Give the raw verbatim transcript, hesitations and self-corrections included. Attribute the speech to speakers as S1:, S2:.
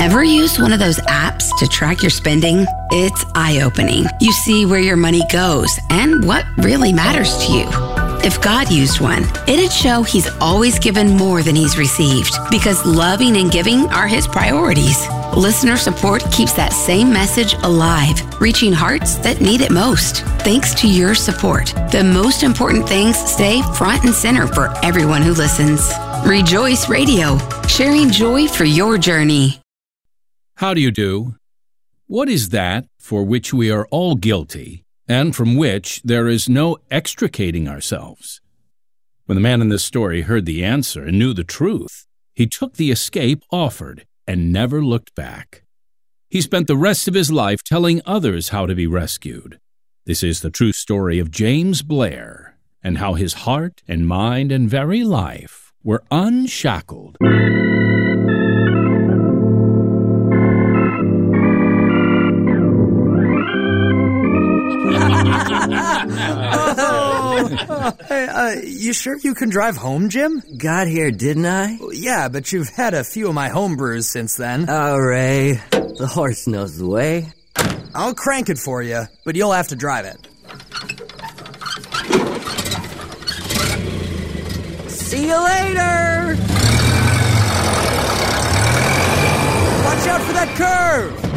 S1: Ever used one of those apps to track your spending? It's eye-opening. You see where your money goes and what really matters to you. If God used one, it'd show He's always given more than He's received, because loving and giving are His priorities. Listener support keeps that same message alive, reaching hearts that need it most. Thanks to your support, the most important things stay front and center for everyone who listens. Rejoice Radio, sharing joy for your journey.
S2: How do you do? What is that for which we are all guilty, and from which there is no extricating ourselves? When the man in this story heard the answer and knew the truth, he took the escape offered and never looked back. He spent the rest of his life telling others how to be rescued. This is the true story of James Blair, and how his heart and mind and very life were unshackled.
S3: Hey, uh, you sure you can drive home, Jim?
S4: Got here, didn't I?
S3: Yeah, but you've had a few of my home brews since then.
S4: Oh, Ray, the horse knows the way.
S3: I'll crank it for you, but you'll have to drive it.
S4: See you later!
S3: Watch out for that curve!